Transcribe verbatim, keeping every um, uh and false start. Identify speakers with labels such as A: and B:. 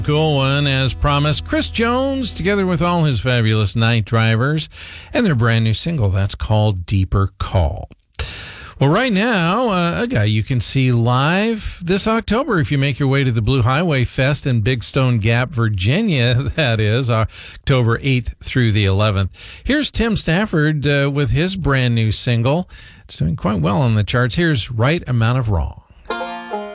A: Cool one, as promised. Chris Jones, together with all his fabulous night drivers, and their brand new single that's called Deeper Call. Well, right now, uh, a guy you can see live this October if you make your way to the Blue Highway Fest in Big Stone Gap, Virginia, that is, October eighth through the eleventh. Here's Tim Stafford uh, with his brand new single. It's doing quite well on the charts. Here's Right Amount of Wrong.